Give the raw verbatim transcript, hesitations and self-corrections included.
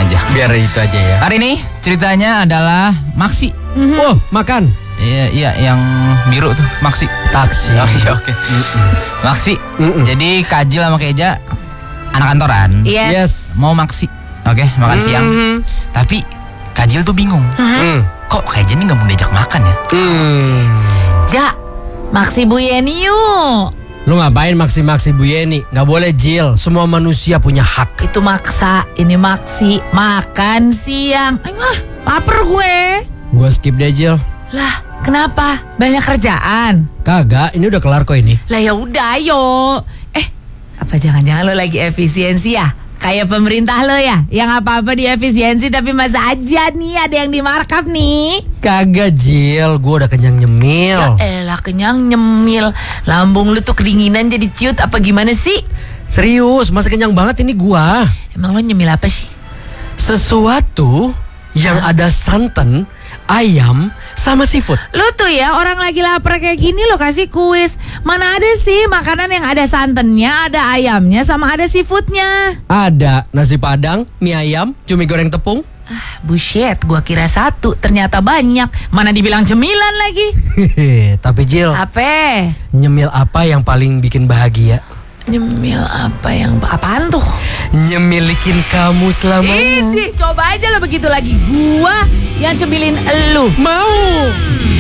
aja. Biar itu aja ya. Hari ini ceritanya adalah Maksi. Mm-hmm. Oh, makan. Iya, iya yang biru tuh, Maksi. Taksi. Oh iya, oke. Okay. Maksi. Mm-mm. Jadi Kajil sama Keja anak kantoran. Yes. yes. Mau Maksi. Oke, okay, makan mm-hmm. siang. Tapi Kajil tuh bingung. Mm-hmm. Kok Keja ini gak mau diajak makan ya? Mm. Ja, Maksi Bu Yeni yuk. Lu ngapain maksi-maksi Bu Yeni? Gak boleh, Jil. Semua manusia punya hak. Itu maksa, ini Maksi. Makan siang. Ayo ah, lapar gue. Gue skip deh, Jil. Lah, kenapa? Banyak kerjaan? Kagak, ini udah kelar kok ini. Lah ya udah, ayo. Eh, apa jangan-jangan lo lagi efisiensi ya? Kayak pemerintah lo ya, yang apa-apa di efisiensi tapi masa aja nih ada yang di markup nih. Kagak, Jil, gue udah kenyang nyemil. Ya elah, kenyang nyemil. Lambung lu tuh kedinginan jadi ciut apa gimana sih? Serius, masa kenyang banget ini gua. Emang lo nyemil apa sih? Sesuatu yang Hah? ada santan, ayam, sama seafood. Lu tuh ya orang lagi lapar kayak gini lo kasih kuis. Mana ada sih makanan yang ada santannya, ada ayamnya, sama ada seafoodnya? Ada nasi padang, mie ayam, cumi goreng tepung. Ah, bullshit, gua kira satu, ternyata banyak. Mana dibilang cemilan lagi. Tapi Jil, apa? Nyemil apa yang paling bikin bahagia? Nyemil apa yang, apaan tuh? Nyemilikin kamu selamanya. Ini, coba aja lo begitu lagi. Gua yang cemilin elu. Mau.